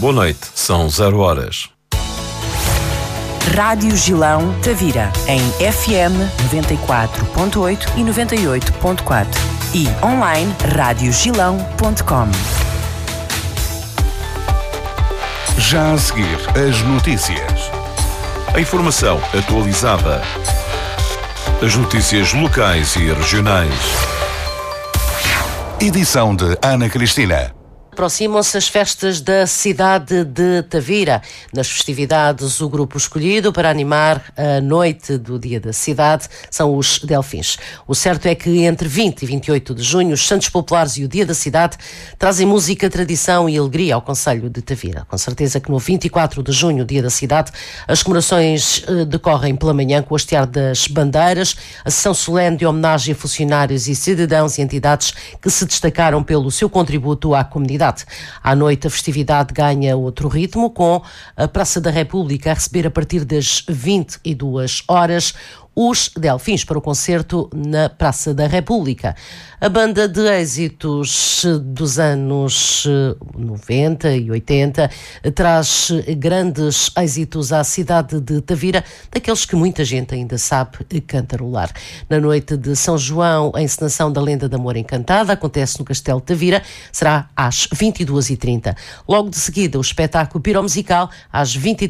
Boa noite, são 0 horas. Rádio Gilão Tavira, em FM 94.8 e 98.4 e online radiogilão.com. Já a seguir, as notícias. A informação atualizada. As notícias locais e regionais. Edição de Ana Cristina. Aproximam-se as festas da cidade de Tavira. Nas festividades, o grupo escolhido para animar a noite do Dia da Cidade são os Delfins. O certo é que entre 20 e 28 de junho, os Santos Populares e o Dia da Cidade trazem música, tradição e alegria ao concelho de Tavira. Com certeza que no 24 de junho, Dia da Cidade, as comemorações decorrem pela manhã com o hastear das bandeiras, a sessão solene de homenagem a funcionários e cidadãos e entidades que se destacaram pelo seu contributo à comunidade. À noite, a festividade ganha outro ritmo, com a Praça da República a receber a partir das 22 horas os Delfins para o concerto na Praça da República. A banda de êxitos dos anos 90 e 80 traz grandes êxitos à cidade de Tavira, daqueles que muita gente ainda sabe cantarolar. Na noite de São João, a encenação da Lenda de Amor Encantada acontece no Castelo de Tavira, será às 22h30. Logo de seguida, o espetáculo piromusical às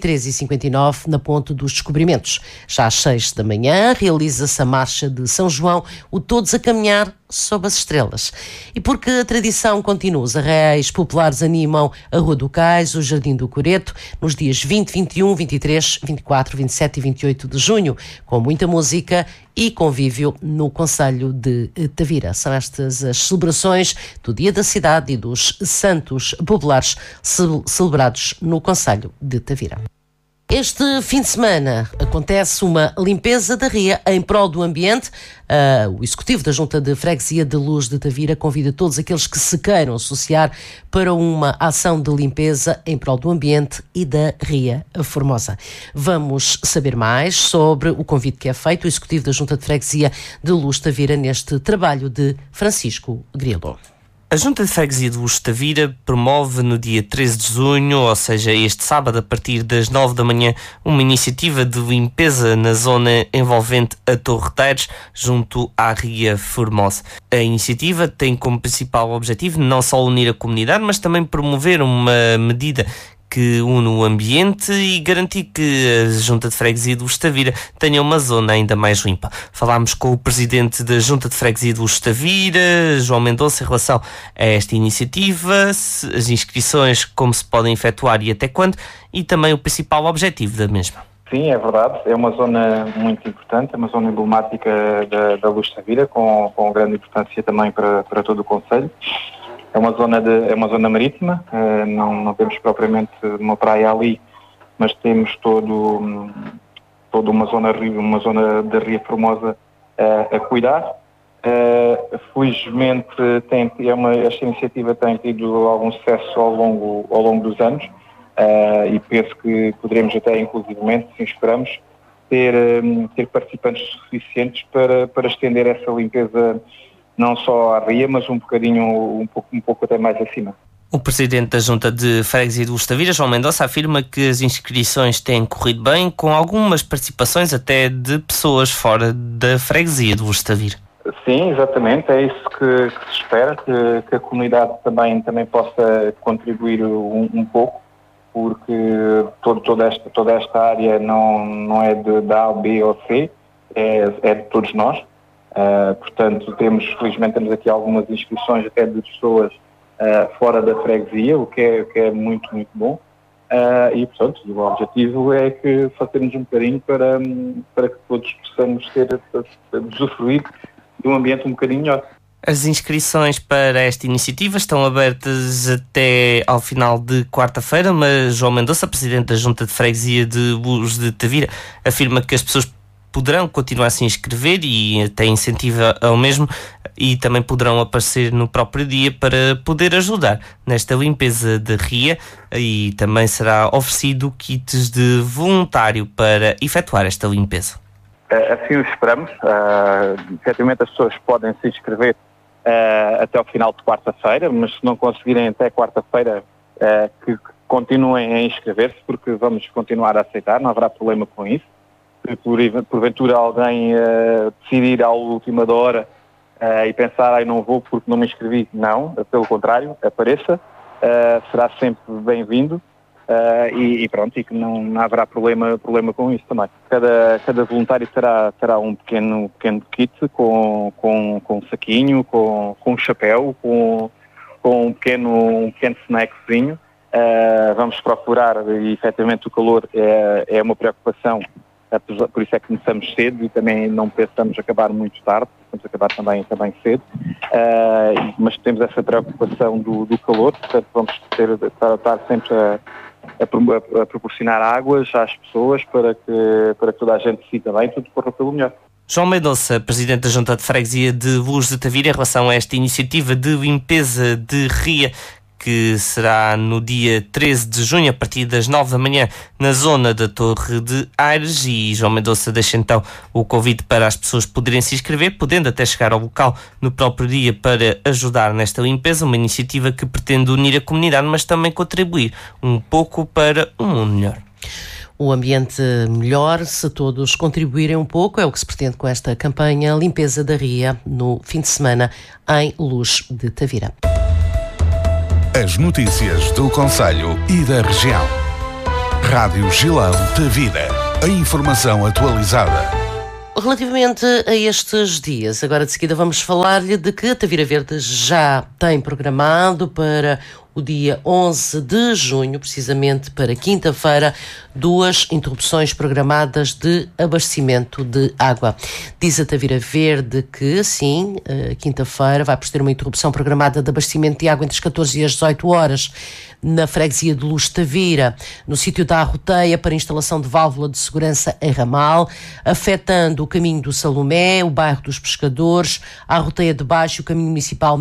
23h59 na Ponte dos Descobrimentos. Já às 6 da manhã, realiza-se a Marcha de São João, o Todos a Caminhar sob as Estrelas. E porque a tradição continua, os arraiais populares animam a Rua do Cais, o Jardim do Coreto, nos dias 20, 21, 23, 24, 27 e 28 de junho, com muita música e convívio no concelho de Tavira. São estas as celebrações do Dia da Cidade e dos Santos Populares celebrados no concelho de Tavira. Este fim de semana acontece uma limpeza da ria em prol do ambiente. O Executivo da Junta de Freguesia de Luz de Tavira convida todos aqueles que se queiram associar para uma ação de limpeza em prol do ambiente e da Ria Formosa. Vamos saber mais sobre o convite que é feito. O Executivo da Junta de Freguesia de Luz de Tavira neste trabalho de Francisco Grilo. A Junta de Freguesia de Luz de Tavira promove no dia 13 de junho, ou seja, este sábado, a partir das 9 da manhã, uma iniciativa de limpeza na zona envolvente a Torreteiros, junto à Ria Formosa. A iniciativa tem como principal objetivo não só unir a comunidade, mas também promover uma medida que une o ambiente e garantir que a Junta de Freguesia de Luz de Tavira tenha uma zona ainda mais limpa. Falámos com o Presidente da Junta de Freguesia de Luz de Tavira, João Mendonça, em relação a esta iniciativa, as inscrições, como se podem efetuar e até quando, e também o principal objetivo da mesma. Sim, é verdade. É uma zona muito importante, é uma zona emblemática da Luz de Tavira, com grande importância também para todo o concelho. É uma zona marítima, não temos propriamente uma praia ali, mas temos toda uma zona da Ria Formosa a cuidar. Felizmente esta iniciativa tem tido algum sucesso ao longo dos anos e penso que poderemos até, inclusivamente, se esperamos, ter participantes suficientes para estender essa limpeza não só à ria, mas um pouco até mais acima. O Presidente da Junta de Freguesia de Luz de Tavira, João Mendonça, afirma que as inscrições têm corrido bem, com algumas participações até de pessoas fora da Freguesia de Luz de Tavira. Sim, exatamente, é isso que se espera, que a comunidade também possa contribuir um pouco, porque toda esta área não é da A, B ou C, é de todos nós. Portanto, felizmente temos aqui algumas inscrições até de pessoas fora da freguesia, o que é muito, muito bom. E, portanto, o objetivo é que fazemos um bocadinho para que todos possamos usufruir de um ambiente um bocadinho melhor. As inscrições para esta iniciativa estão abertas até ao final de quarta-feira, mas João Mendonça, Presidente da Junta de Freguesia de Luz de Tavira, afirma que as pessoas poderão continuar a se inscrever e até incentiva ao mesmo, e também poderão aparecer no próprio dia para poder ajudar nesta limpeza da ria, e também será oferecido kits de voluntário para efetuar esta limpeza. Assim o esperamos. Efetivamente as pessoas podem se inscrever até ao final de quarta-feira, mas se não conseguirem até quarta-feira, que continuem a inscrever-se, porque vamos continuar a aceitar, não haverá problema com isso. Se porventura alguém decidir à última da hora e pensar, não vou porque não me inscrevi, não, pelo contrário, apareça, será sempre bem-vindo. E pronto, e que não haverá problema com isso também. Cada voluntário terá um pequeno kit com um saquinho, com um chapéu, com um pequeno snackzinho. Vamos procurar, e efetivamente o calor é uma preocupação, por isso é que começamos cedo e também não pensamos acabar muito tarde, vamos acabar também cedo, mas temos essa preocupação do calor, portanto vamos estar sempre a proporcionar águas às pessoas para que toda a gente se sinta bem, tudo corra pelo melhor. João Mendonça, Presidente da Junta de Freguesia de Luz de Tavira, em relação a esta iniciativa de limpeza de ria, que será no dia 13 de junho, a partir das 9 da manhã, na zona da Torre de Aires. E João Mendonça deixa então o convite para as pessoas poderem se inscrever, podendo até chegar ao local no próprio dia para ajudar nesta limpeza, uma iniciativa que pretende unir a comunidade, mas também contribuir um pouco para um mundo melhor. O ambiente melhor, se todos contribuírem um pouco, é o que se pretende com esta campanha Limpeza da Ria no fim de semana em Luz de Tavira. As notícias do concelho e da região. Rádio Gilão Tavira. A informação atualizada. Relativamente a estes dias, agora de seguida vamos falar-lhe de que a Tavira Verde já tem programado para o dia 11 de junho, precisamente para quinta-feira, 2 interrupções programadas de abastecimento de água. Diz a Tavira Verde que, sim, quinta-feira vai ter uma interrupção programada de abastecimento de água entre as 14 e as 18 horas na freguesia de Luz de Tavira, no sítio da Arroteia, para instalação de válvula de segurança em ramal, afetando o caminho do Salomé, o bairro dos Pescadores, a Arroteia de Baixo, o caminho municipal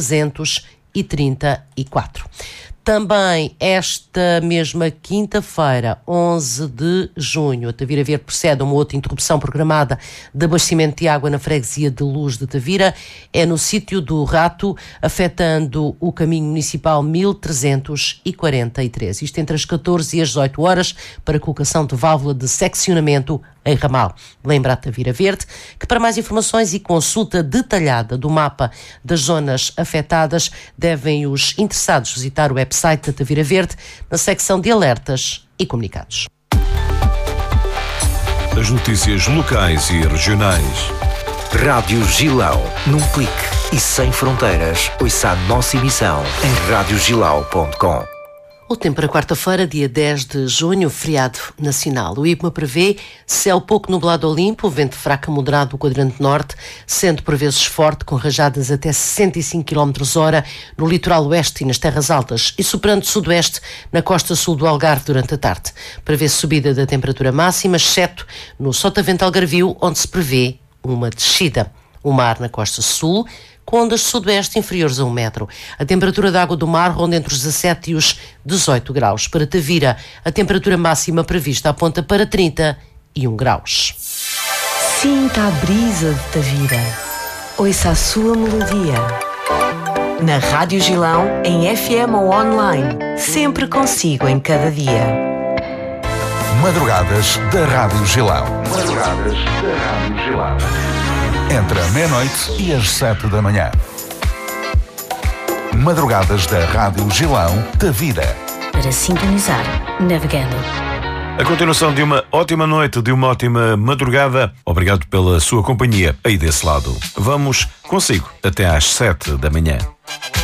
1334. Também esta mesma quinta-feira, 11 de junho, a Tavira Verde procede a uma outra interrupção programada de abastecimento de água na freguesia de Luz de Tavira, é no sítio do Rato, afetando o caminho municipal 1343. Isto entre as 14 e as 18 horas, para colocação de válvula de seccionamento em ramal. Lembra a Tavira Verde que, para mais informações e consulta detalhada do mapa das zonas afetadas, devem os interessados visitar o website da Tavira Verde na secção de alertas e comunicados. As notícias locais e regionais. Rádio Gilão, num clique e sem fronteiras. Ouça a nossa emissão em radiogilau.com. O tempo para quarta-feira, dia 10 de junho, feriado nacional. O IPMA prevê céu pouco nublado ou limpo, vento fraco a moderado do quadrante norte, sendo por vezes forte, com rajadas até 65 km/h no litoral oeste e nas terras altas, e soprando sudoeste na costa sul do Algarve durante a tarde. Prevê-se subida da temperatura máxima, exceto no Sotavento Algarvio, onde se prevê uma descida. O mar na costa sul, com ondas sudoeste inferiores a 1 metro. A temperatura da água do mar ronda entre os 17 e os 18 graus. Para Tavira, a temperatura máxima prevista aponta para 31 graus. Sinta a brisa de Tavira. Ouça a sua melodia. Na Rádio Gilão, em FM ou online. Sempre consigo em cada dia. Madrugadas da Rádio Gilão. Madrugadas da Rádio Gilão. Entre a meia-noite e as 7 da manhã. Madrugadas da Rádio Gilão Tavira. Para sintonizar, navegando. A continuação de uma ótima noite, de uma ótima madrugada. Obrigado pela sua companhia aí desse lado. Vamos consigo até às 7 da manhã.